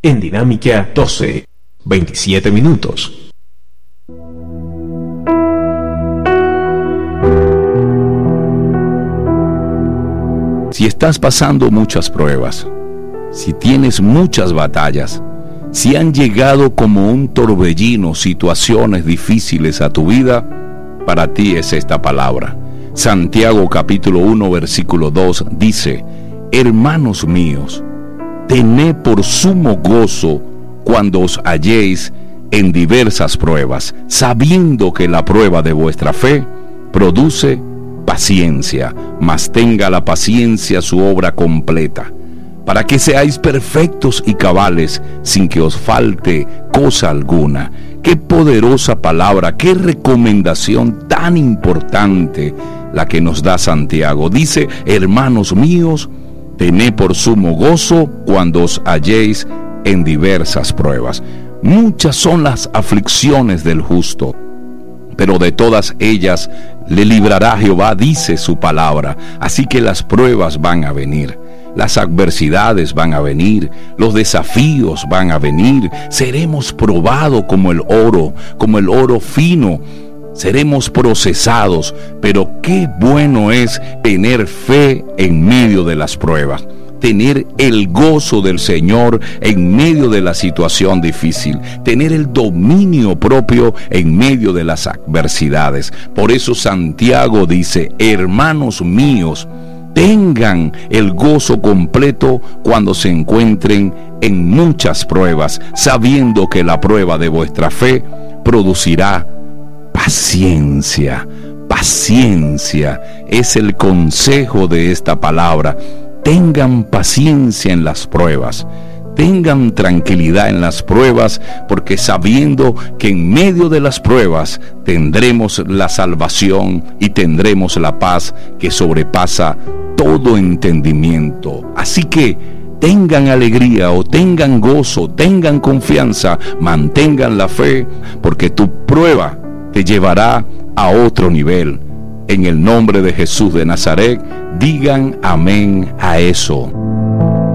en Dinámica 12, 27 minutos. Si estás pasando muchas pruebas, si tienes muchas batallas, si han llegado como un torbellino situaciones difíciles a tu vida, para ti es esta palabra. Santiago capítulo 1 versículo 2 dice: hermanos míos, tened por sumo gozo cuando os halléis en diversas pruebas, sabiendo que la prueba de vuestra fe produce paciencia, mas tenga la paciencia su obra completa, para que seáis perfectos y cabales, sin que os falte cosa alguna. Qué poderosa palabra, qué recomendación tan importante la que nos da Santiago. Dice: hermanos míos, tened por sumo gozo cuando os halléis en diversas pruebas. Muchas son las aflicciones del justo, pero de todas ellas le librará Jehová, dice su palabra. Así que las pruebas van a venir, las adversidades van a venir, los desafíos van a venir. Seremos probados como el oro fino. Seremos procesados, pero qué bueno es tener fe en medio de las pruebas. Tener el gozo del Señor en medio de la situación difícil, tener el dominio propio en medio de las adversidades. Por eso Santiago dice: hermanos míos, tengan el gozo completo cuando se encuentren en muchas pruebas, sabiendo que la prueba de vuestra fe producirá paciencia. Paciencia es el consejo de esta palabra. Tengan paciencia en las pruebas, tengan tranquilidad en las pruebas, porque sabiendo que en medio de las pruebas tendremos la salvación y tendremos la paz que sobrepasa todo entendimiento. Así que tengan alegría o tengan gozo, tengan confianza, mantengan la fe, porque tu prueba te llevará a otro nivel. En el nombre de Jesús de Nazaret, digan amén a eso.